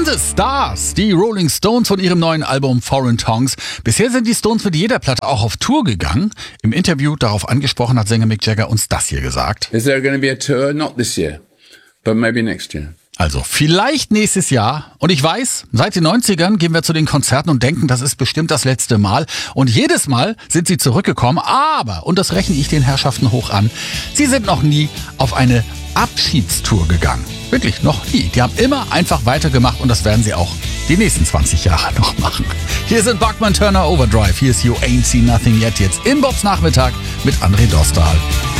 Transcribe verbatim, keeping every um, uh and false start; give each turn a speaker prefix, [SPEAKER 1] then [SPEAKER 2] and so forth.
[SPEAKER 1] the Stars, die Rolling Stones von ihrem neuen Album Foreign Tongues. Bisher sind die Stones mit jeder Platte auch auf Tour gegangen. Im Interview darauf angesprochen hat Sänger Mick Jagger uns das hier gesagt.
[SPEAKER 2] Is there going to be a tour? Not this year, but maybe next year.
[SPEAKER 1] Also vielleicht nächstes Jahr. Und ich weiß, seit den neunzigern gehen wir zu den Konzerten und denken, das ist bestimmt das letzte Mal. Und jedes Mal sind sie zurückgekommen. Aber, und das rechne ich den Herrschaften hoch an, sie sind noch nie auf eine Abschiedstour gegangen. Wirklich, noch nie. Die haben immer einfach weitergemacht und das werden sie auch die nächsten zwanzig Jahre noch machen. Hier sind Bachman Turner Overdrive. Hier ist You Ain't Seen Nothing Yet jetzt in Bobs Nachmittag mit André Dostal.